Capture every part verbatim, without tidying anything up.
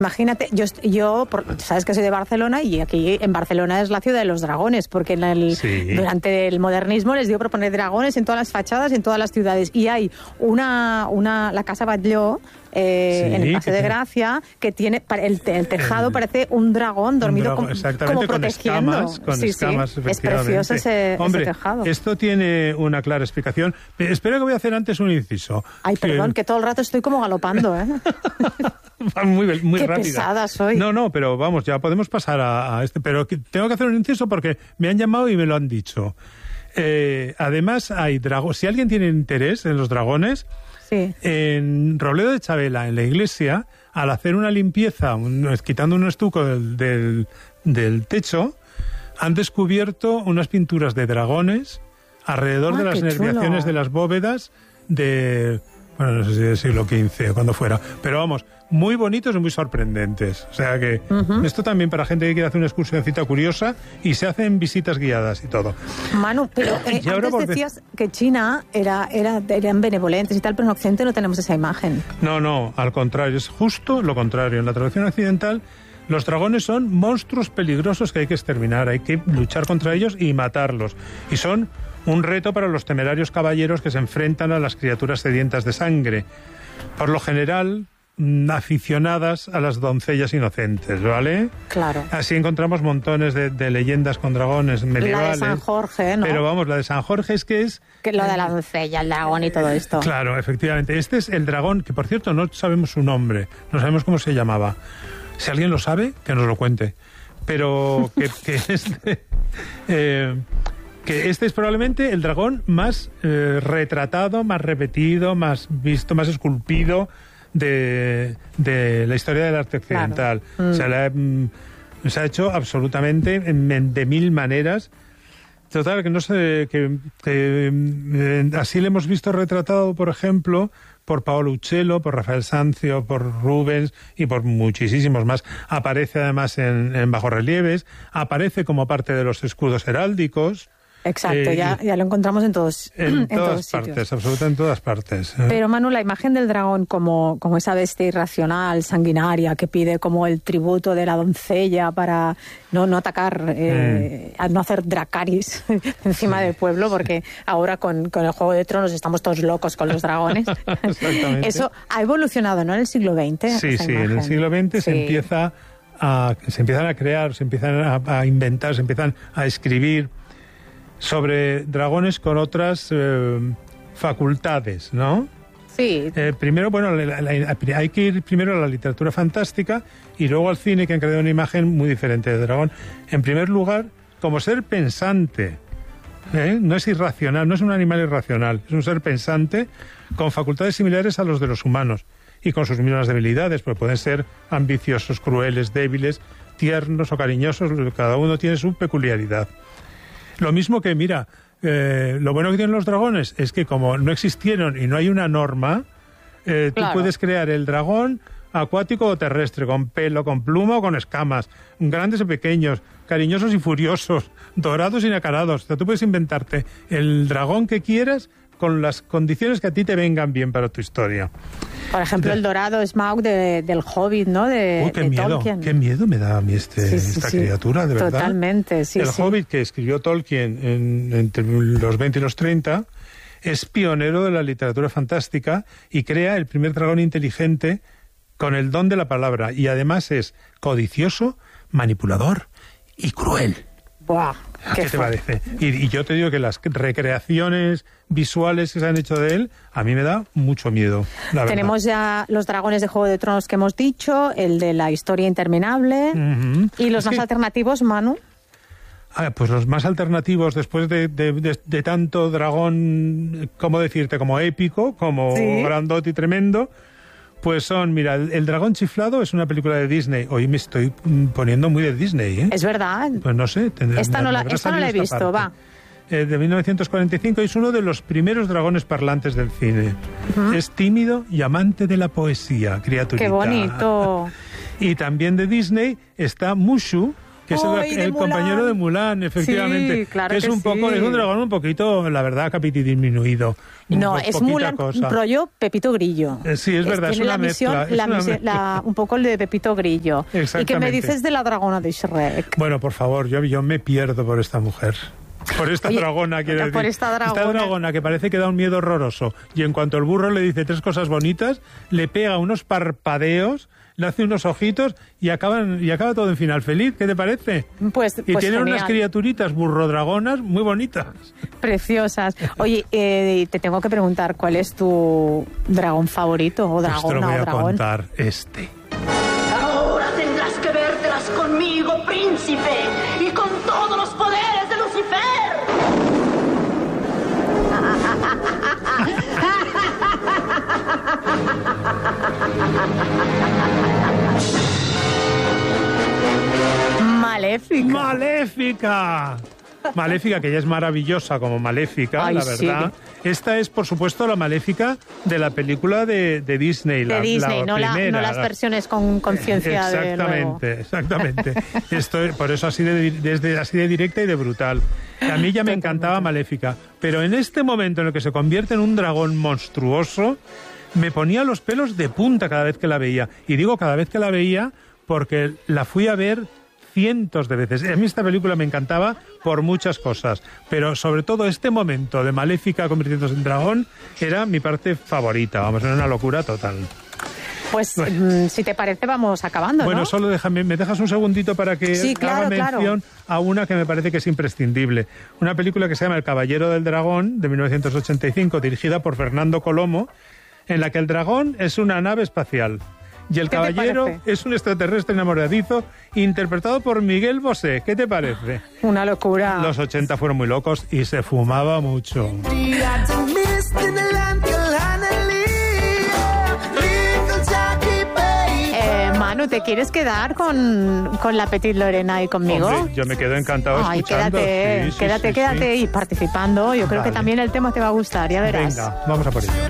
Imagínate, yo, yo por, sabes que soy de Barcelona y aquí en Barcelona es la ciudad de los dragones, porque en el, sí. durante el modernismo les dio por poner dragones en todas las fachadas y en todas las ciudades. Y hay una, una la Casa Batlló, eh, sí, en el Paseo de Gracia, que tiene el, el tejado el, parece un dragón dormido un dragón, como, como protegiendo. Con escamas, con sí, escamas, sí. Es precioso ese, Hombre, ese tejado. Esto tiene una clara explicación. Espero que voy a hacer antes un inciso. Ay, perdón, que, que todo el rato estoy como galopando, ¿eh? muy, muy Qué rápida. pesada soy. No, no, pero vamos, ya podemos pasar a, a este. Pero que, tengo que hacer un inciso porque me han llamado y me lo han dicho. Eh, además, hay dragos. Si alguien tiene interés en los dragones, sí. En Robledo de Chavela, en la iglesia, al hacer una limpieza, un, quitando un estuco del, del, del techo, han descubierto unas pinturas de dragones alrededor ah, de las nerviaciones de las bóvedas de... Bueno, no sé si del siglo quince o cuando fuera. Pero vamos, muy bonitos y muy sorprendentes. O sea que uh-huh. esto también para gente que quiere hacer una excursioncita curiosa y se hacen visitas guiadas y todo. Manu, pero eh, antes decías de... que China era, era, eran benevolentes y tal, pero en Occidente no tenemos esa imagen. No, no, al contrario, es justo lo contrario. En la tradición occidental, los dragones son monstruos peligrosos que hay que exterminar, hay que luchar contra ellos y matarlos. Y son un reto para los temerarios caballeros que se enfrentan a las criaturas sedientas de sangre. Por lo general, aficionadas a las doncellas inocentes, ¿vale? Claro. Así encontramos montones de, de leyendas con dragones medievales. La de San Jorge, ¿no? Pero vamos, la de San Jorge es que es... Que lo de la doncella, el dragón y todo esto. Claro, efectivamente. Este es el dragón, que por cierto no sabemos su nombre, no sabemos cómo se llamaba. Si alguien lo sabe, que nos lo cuente. Pero que, que este... Eh, que este es probablemente el dragón más eh, retratado, más repetido, más visto, más esculpido de, de la historia del arte occidental. Claro. Mm. O sea, la, mm, se ha hecho absolutamente en, de mil maneras. Total, que no sé, que, que eh, así le hemos visto retratado, por ejemplo, por Paolo Uccello, por Rafael Sanzio, por Rubens y por muchísimos más. Aparece además en, en bajorrelieves, aparece como parte de los escudos heráldicos. Exacto, eh, ya, ya lo encontramos en todos En, en todas todos partes, sitios. absolutamente en todas partes. ¿eh? Pero Manu, la imagen del dragón como, como esa bestia irracional, sanguinaria, que pide como el tributo de la doncella para no, no atacar, eh, mm. a no hacer dracaris encima sí. del pueblo, porque ahora con, con el Juego de Tronos estamos todos locos con los dragones. Exactamente. Eso ha evolucionado, ¿no? En el siglo veinte. Sí, sí, imagen. En el siglo veinte sí. se empieza a, se empiezan a crear, se empiezan a, a inventar, se empiezan a escribir sobre dragones con otras eh, facultades, ¿no? Sí. Eh, primero, bueno, la, la, la, hay que ir primero a la literatura fantástica y luego al cine, que han creado una imagen muy diferente de dragón. En primer lugar, como ser pensante, ¿eh? No es irracional, no es un animal irracional, es un ser pensante con facultades similares a los de los humanos y con sus mismas debilidades, porque pueden ser ambiciosos, crueles, débiles, tiernos o cariñosos, cada uno tiene su peculiaridad. Lo mismo que, mira, eh, lo bueno que tienen los dragones es que como no existieron y no hay una norma, eh, claro. tú puedes crear el dragón acuático o terrestre, con pelo, con pluma o con escamas, grandes o pequeños, cariñosos y furiosos, dorados y nacarados. O sea, tú puedes inventarte el dragón que quieras con las condiciones que a ti te vengan bien para tu historia. Por ejemplo, de, el dorado Smaug de, del Hobbit, ¿no? De, uy, qué de miedo, Tolkien. Qué miedo me da a mí este, sí, sí, esta sí. criatura, de verdad. Totalmente, sí, El sí. Hobbit que escribió Tolkien en, entre los veinte y los treinta es pionero de la literatura fantástica y crea el primer dragón inteligente con el don de la palabra. Y además es codicioso, manipulador y cruel. Buah, ¿Qué, ¿Qué te parece? Y, y yo te digo que las recreaciones visuales que se han hecho de él, a mí me da mucho miedo, la Tenemos verdad. ya los dragones de Juego de Tronos que hemos dicho, el de la historia interminable, uh-huh. y los es más que... alternativos, Manu. Ah, pues los más alternativos, después de, de, de, de tanto dragón, ¿cómo decirte? Como épico, como ¿sí? grandote y tremendo. Pues son, mira, el, el dragón chiflado es una película de Disney. Hoy me estoy poniendo muy de Disney, ¿eh? Es verdad. Pues no sé. Tendré, esta no la, esta no la he visto, parte. va. Eh, de mil novecientos cuarenta y cinco, es uno de los primeros dragones parlantes del cine. Uh-huh. Es tímido y amante de la poesía, criaturita. ¡Qué bonito! Y también de Disney está Mushu, que es el, el compañero de Mulan, efectivamente. Sí, claro que es que un poco, sí. es un dragón un poquito, la verdad, capiti disminuido. No, Po- es poquita Mulan cosa. rollo Pepito Grillo. Eh, sí, es verdad, es tiene una la misión, mezcla, es la una misión- mezcla. la- un poco el de Pepito Grillo. ¿Y qué me Exactamente. dices de la dragona de Shrek? Bueno, por favor, yo, yo me pierdo por esta mujer. Por esta Oye, dragona, quiero decir. por esta dragona. Esta dragona que parece que da un miedo horroroso. Y en cuanto el burro le dice tres cosas bonitas, le pega unos parpadeos, le hace unos ojitos y, acaban, y acaba todo en final feliz. ¿Qué te parece? Pues, Y pues tienen genial. unas criaturitas burrodragonas muy bonitas. Preciosas. Oye, eh, te tengo que preguntar, ¿cuál es tu dragón favorito o Pues te lo dragona voy o a dragón? contar este. Ahora tendrás que vértelas conmigo, príncipe, y con todos los poderes de Lucifer. Maléfica. ¡Maléfica! Maléfica, que ya es maravillosa como Maléfica, Ay, la sí. verdad. Esta es, por supuesto, la Maléfica de la película de, de Disney. De la, Disney, la no, la- primera, no las la- versiones con conciencia de luego. Exactamente, exactamente. Esto, por eso así de, desde, así de directa y de brutal. A mí ya me encantaba Maléfica, pero en este momento en el que se convierte en un dragón monstruoso, me ponía los pelos de punta cada vez que la veía. Y digo cada vez que la veía porque la fui a ver cientos de veces. A mí esta película me encantaba por muchas cosas, pero sobre todo este momento de Maléfica convirtiéndose en dragón era mi parte favorita. Vamos, era una locura total. Pues, Bueno. mm, si te parece, vamos acabando, Bueno, ¿no? solo déjame, me dejas un segundito para que Sí, claro, haga mención claro. a una que me parece que es imprescindible. Una película que se llama El Caballero del Dragón, de mil novecientos ochenta y cinco, dirigida por Fernando Colomo, en la que el dragón es una nave espacial. Y el ¿Qué te caballero parece? es un extraterrestre enamoradizo interpretado por Miguel Bosé. ¿Qué te parece? Una locura. Los ochenta fueron muy locos y se fumaba mucho. Eh, Manu, ¿te quieres quedar con, con la Petit Lorena y conmigo? Hombre, yo me quedo encantado Ay, escuchando. quédate, Sí, sí, quédate, sí, quédate sí. y participando. Yo creo que Vale. también el tema te va a gustar, ya verás. Venga, vamos a por ello.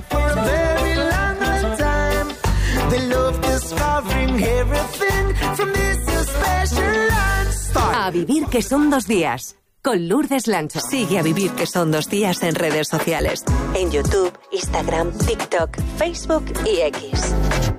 A vivir que son dos días. Con Lourdes Lancho. Sigue a Vivir que son dos días en redes sociales. En YouTube, Instagram, TikTok, Facebook y X.